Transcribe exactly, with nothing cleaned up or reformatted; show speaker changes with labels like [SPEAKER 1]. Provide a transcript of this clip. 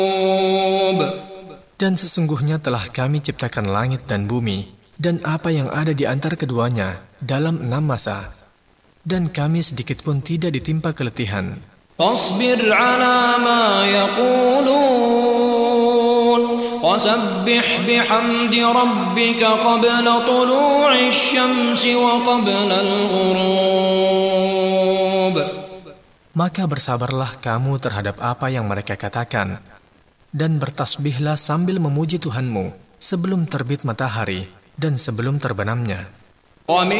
[SPEAKER 1] Dan sesungguhnya telah kami ciptakan langit dan bumi, dan apa yang ada di antara keduanya dalam enam masa. Dan kami sedikit pun tidak ditimpa keletihan.
[SPEAKER 2] Fasbir ala ma yaqulun, wasabbih bihamdi rabbika qabla tulu'i syamsi wa qabla al-ghurub.
[SPEAKER 1] Maka bersabarlah kamu terhadap apa yang mereka katakan, dan bertasbihlah sambil memuji Tuhanmu sebelum terbit matahari dan sebelum terbenamnya.